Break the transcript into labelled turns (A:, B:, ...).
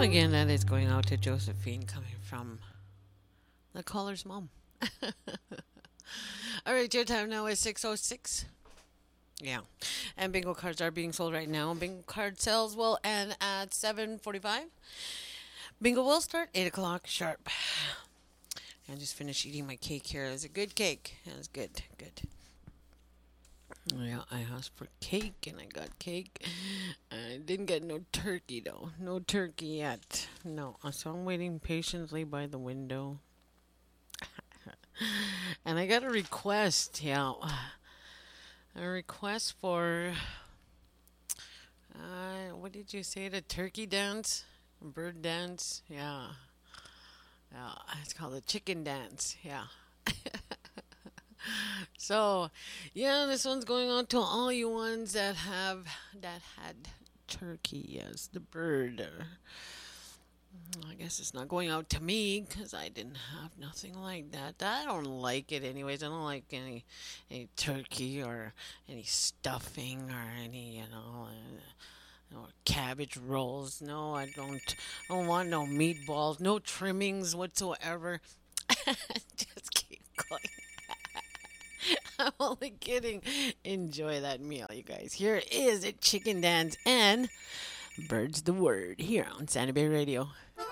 A: again, that is going out to Josephine coming from the caller's mom. All right, your time now is 6:06. Yeah. And bingo cards are being sold right now. Bingo card sales will end at 7:45. Bingo will start 8 o'clock sharp. I just finished eating my cake here. It's a good cake. It was good. Good. Yeah, I asked for cake and I got cake. I didn't get no turkey though. No turkey yet. No. So I'm waiting patiently by the window. And I got a request. Yeah. A request for, what did you say? The turkey dance? Bird dance? Yeah. Yeah. It's called the chicken dance. Yeah. So, yeah, this one's going on to all you ones that had turkey as the bird. I guess it's not going out to me because I didn't have nothing like that. I don't like it anyways. I don't like any turkey or any stuffing or any, or cabbage rolls. No, I don't. I don't want no meatballs, no trimmings whatsoever. Just keep going. I'm only kidding. Enjoy that meal, you guys. Here is a chicken dance and birds the word here on Santa Bay Radio.